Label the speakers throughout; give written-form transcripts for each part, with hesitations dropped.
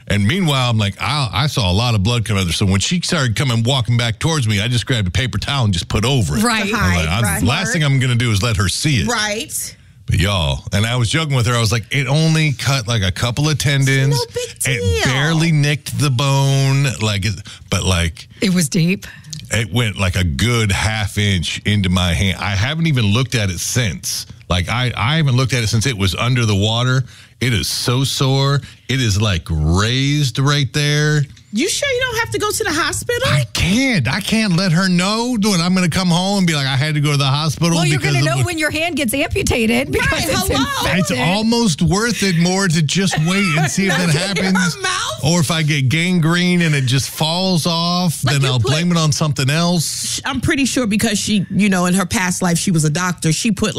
Speaker 1: And meanwhile, I'm like, I saw a lot of blood come out there. So when she started walking back towards me, I just grabbed a paper towel and just put over it.
Speaker 2: Right.
Speaker 1: Last thing I'm going to do is let her see it.
Speaker 3: Right.
Speaker 1: But y'all, and I was joking with her. I was like, it only cut like a couple of tendons.
Speaker 3: No big deal.
Speaker 1: It barely nicked the bone.
Speaker 2: It was deep.
Speaker 1: It went like a good half inch into my hand. I haven't even looked at it since. Like, I haven't looked at it since it was under the water. It is so sore. It is like raised right there.
Speaker 3: You sure you don't have to go to the hospital?
Speaker 1: I can't let her know. I'm going to come home and be like, I had to go to the hospital.
Speaker 2: Well, you're going to know when your hand gets amputated because it's infected.
Speaker 1: It's almost worth it more to just wait and see if that happens. Or if I get gangrene and it just falls off, then I'll blame it on something else.
Speaker 3: I'm pretty sure because she, in her past life, she was a doctor. She put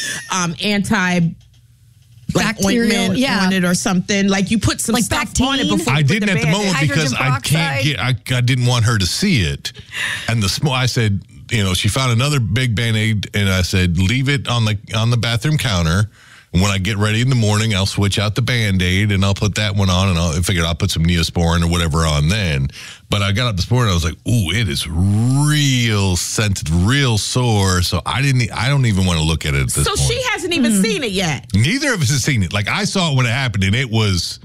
Speaker 3: ointment on it or something. Like you put some stuff on it before.
Speaker 1: I didn't at the moment because I didn't want her to see it. And I said, she found another big Band-Aid, and I said, leave it on the bathroom counter. And when I get ready in the morning, I'll switch out the Band-Aid and I'll put that one on, and I figured I'll put some Neosporin or whatever on then. But I got up this morning and I was like, ooh, it is real sensitive, real sore. So I don't even want to look at it at this point.
Speaker 3: So she hasn't even seen it yet.
Speaker 1: Neither of us has seen it. Like, I saw it when it happened, and it was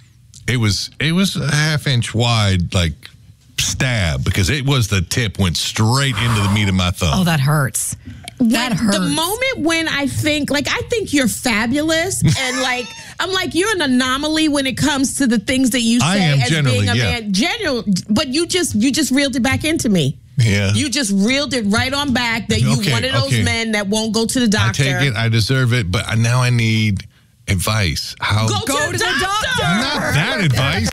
Speaker 1: a half-inch wide, like, stab, because it was the tip went straight into the meat of my thumb.
Speaker 2: Oh, that hurts. That hurts.
Speaker 3: The moment when I think you're fabulous, and I'm like, you're an anomaly when it comes to the things that you say as being a man. But you just reeled it back into me.
Speaker 1: Yeah.
Speaker 3: You just reeled it right on back that you're one of those men that won't go to the doctor.
Speaker 1: I take it. I deserve it. But now I need advice. How?
Speaker 3: Go to the doctor.
Speaker 1: Not that advice.